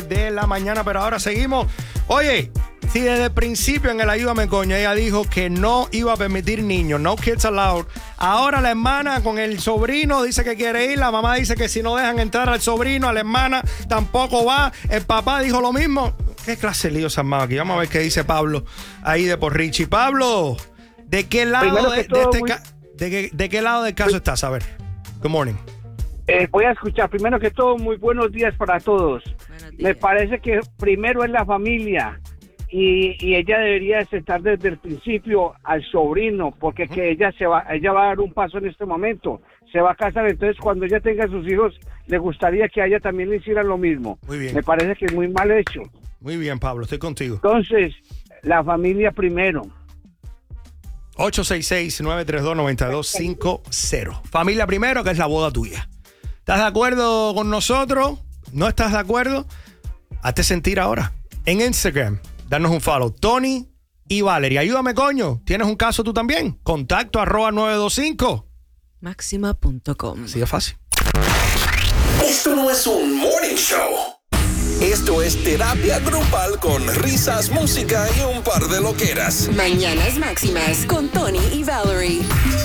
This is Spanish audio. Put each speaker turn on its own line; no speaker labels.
de la mañana, pero ahora seguimos. Oye, si desde el principio en el Ayúdame Coño ella dijo que no iba a permitir niños, no kids allowed, ahora la hermana con el sobrino dice que quiere ir, la mamá dice que si no dejan entrar al sobrino, a la hermana tampoco va, el papá dijo lo mismo. ¿Qué clase de lío se armado aquí? Vamos a ver qué dice Pablo ahí de Porrichi. Pablo, ¿de qué lado de qué lado del caso estás? A ver, good morning.
Voy a escuchar. Primero que todo, muy buenos días para todos. Me parece que primero es la familia y ella debería aceptar desde el principio al sobrino, porque que ella va a dar un paso en este momento. Se va a casar, entonces cuando ella tenga sus hijos, le gustaría que a ella también le hicieran lo mismo.
Muy bien.
Me parece que es muy mal hecho.
Muy bien, Pablo, estoy contigo.
Entonces, la familia primero.
866-932-9250. Familia primero, que es la boda tuya. ¿Estás de acuerdo con nosotros? ¿No estás de acuerdo? Hazte sentir ahora. En Instagram, danos un follow. Tony y Valerie. Ayúdame, coño. ¿Tienes un caso tú también? Contacto @925.
Máxima.com.
Así de fácil.
Esto no es un morning show. Esto es terapia grupal con risas, música y un par de loqueras.
Mañanas Máximas con Tony y Valerie.